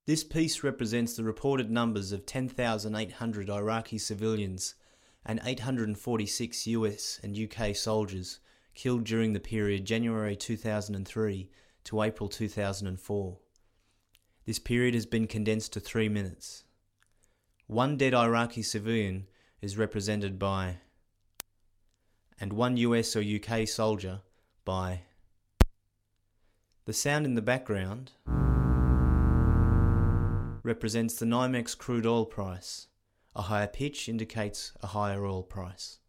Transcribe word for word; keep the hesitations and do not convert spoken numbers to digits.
This piece represents the reported numbers of ten thousand eight hundred Iraqi civilians and eight hundred forty-six U S and U K soldiers killed during the period January two thousand three to April two thousand four. This period has been condensed to three minutes. One dead Iraqi civilian is represented by, and one U S or U K soldier by. The sound in the background represents the NYMEX crude oil price. A higher pitch indicates a higher oil price.